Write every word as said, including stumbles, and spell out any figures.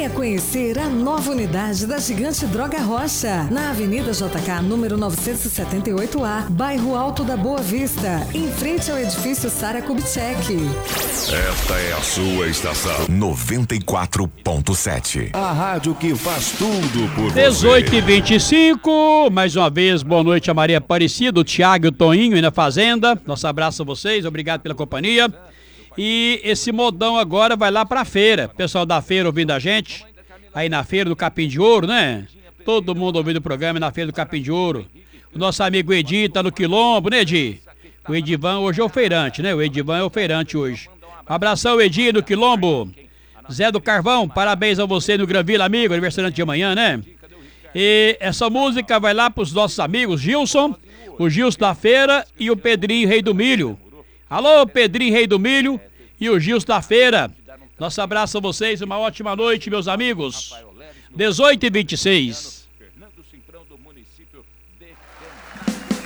Venha conhecer a nova unidade da Gigante Droga Rocha, na Avenida J K, número novecentos e setenta e oito A, bairro Alto da Boa Vista, em frente ao edifício Sara Kubitschek. Esta é a sua estação noventa e quatro ponto sete. A rádio que faz tudo por você. dezoito e vinte e cinco, mais uma vez, boa noite a Maria Aparecida, o Thiago e o Toninho aí na Fazenda. Nosso abraço a vocês, obrigado pela companhia. E esse modão agora vai lá pra feira. Pessoal da feira ouvindo a gente, aí na feira do Capim de Ouro, né? Todo mundo ouvindo o programa na feira do Capim de Ouro. O nosso amigo Edi tá no Quilombo, né, Edi? O Edivan hoje é o feirante, né? O Edivan é o feirante hoje. Um abração, Edi, no Quilombo. Zé do Carvão, parabéns a você no Granville, amigo, aniversariante de amanhã, né? E essa música vai lá pros nossos amigos Gilson, o Gilson da feira e o Pedrinho Rei do Milho. Alô, Pedrinho Rei do Milho e o Gilson da feira. Nosso abraço a vocês, uma ótima noite, meus amigos. dezoito e vinte e seis.